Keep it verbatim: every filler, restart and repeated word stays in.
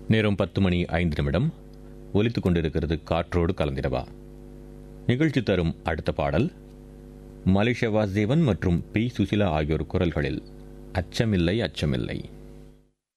நேரம் பத்து மணி ஐந்து நிமிடம் ஒலித்துக் கொண்டிருக்கிறது காற்றோடு கலந்திடவா நிகழ்ச்சி தரும் அடுத்த பாடல் மலேசியா வாசுதேவன் மற்றும் பி சுசிலா ஆகியோர் குரல்களில் அச்சமில்லை அச்சமில்லை.